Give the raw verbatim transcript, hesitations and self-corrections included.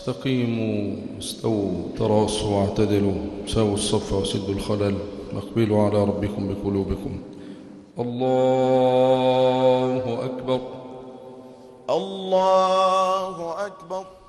استقيموا استووا تراصوا واعتدلوا ساووا الصف وسدوا الخلل واقبلوا على ربكم بقلوبكم. الله أكبر. الله أكبر.